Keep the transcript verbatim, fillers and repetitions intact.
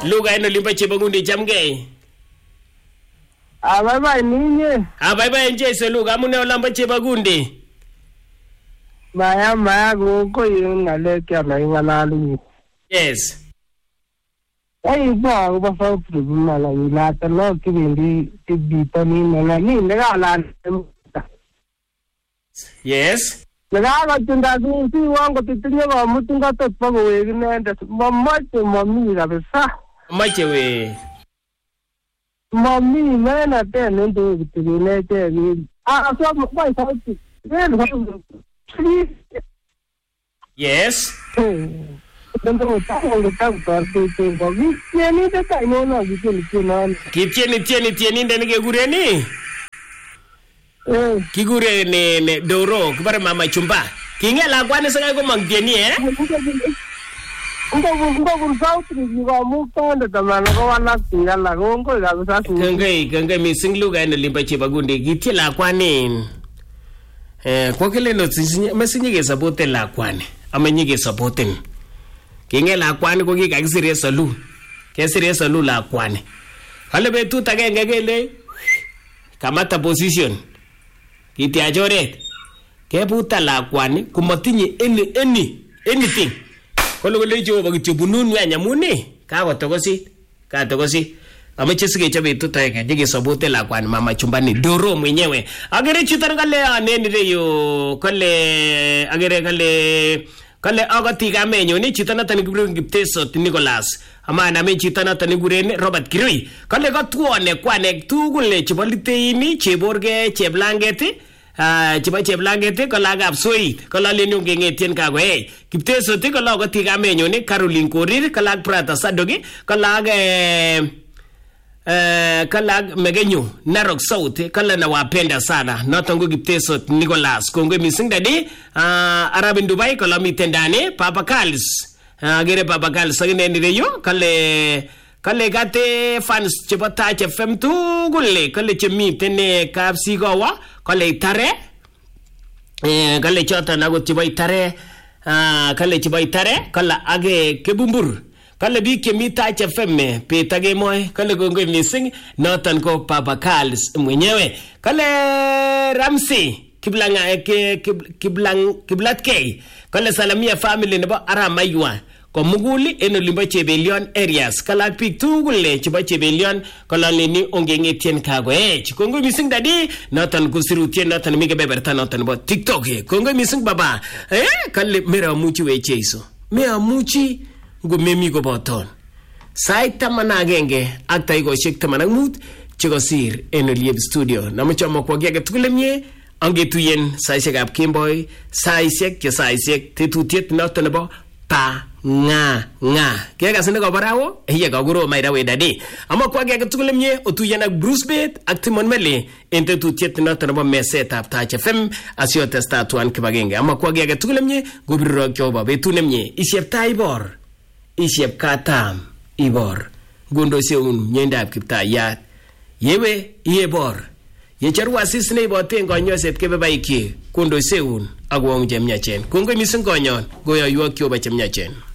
Lugha ino limba Chebogundi chamgei. Abaibai ninyi. Abaibai njeso lugha amune olamba Chebogundi. Maya maya go yung ngalek ya na ingalalu. Yes. Ay ba ba fa problema la ina talo kibindi tibita ni na ni ngala. Yes. Ngala tunda ni si wango titinyo ba mutunga to pago we ne nda mamache mami la besa. Mache we. Mami mena te ndo kitine te ni. Ah so ba sa ti. Yes. Kitieni tieni tieni ndani kigureni. Kigure ne ne doro kubare mama chumba. Kingela kwani sanga ko mangtieni eh. Ngo ngo ngo sauti ni ga mukanda tamana ko wana tingala ngo ngo ga bisa. Kangai kangai missing lugha ino limba Chebogundi kitila kwani. Eh kwa kile no masinyige sabote la kwani amanyige saboten kinge la kwani ko kikakisire salu kesire salu la kwani kale betut agenge kele kamata position kiti ajoret kebuta la kwani kumatinye any any anything kole kole Jehova kityo bununu anyamuni ka tokosi ka tokosi ameche sigechobe tutake jige sabote la kwani mama chumbani doro mwenyewe agere chitara kale aneni reyo kale agere kale kale agati kamenyo ni chitana tani gure Kipteso Nicholas amana me chitana tani gure Robert Kirui kale gatwone kwane tugule chiboliteini cheborge cheblangeti ah chiba cheblangeti kala gapsoi kala lenu ngengetien kago hey Kipteso ti kala agati kamenyo ni Caroline Korir kala Prata Sadogi kala ge Uh, kala megenyu Narok South kala na wapenda sana notongo Kipteso Nicholas kongo missing dadi uh, Arabin Dubai kala mitendane Papa Kals uh, gere Papa Kals sagine ndireyo kale kale gate fans chepata che fem tu gulle kale chemitene kapsi gowa kale tare eh kale chota nago chibai tare uh, kale chibai tare kala age kebumbur kale bi kemita cha femme petage moy kale gongo missing notan ko Papa Kals mwenyewe kale Ramsey kiblanga ke kiblang kiblatke kale salamia family nebo aramaywa ko muguli eno limba Chebelion areas kala pik tugule chiba Chebelion kala leni ongengetien kago eh kongo missing dadi notan kusirutien notan mige beberta notan bo TikTok e kongo missing baba eh kale mera muchi we cheiso mera muchi go memi go boton saita managenge akta igo shekta manamut chigosir eno lieb studio namuchama kwa gege tukulemye angetuyen saisek ab Kimboy saisek ke saisek tetutiet noton nebo pa nga nga kega sene go barawo hiya go guro maira we dadi ama kwa gege tukulemye otuyen ak Bruce Bet ak Timon Mele ente tetutiet noton nebo meset ab Taach F M asio testa tuan kibagenge ama kwa gege tukulemye go birro kyoba betunemye isiep taibor isiep katam ibor gundo seun nyendab Kiptayat yewe yebor yecharwa sisne boten konyoset kebebaiki gundo seun agwong jemnyachen kongo mising konyon goyo yuak kyoba chemnyachen.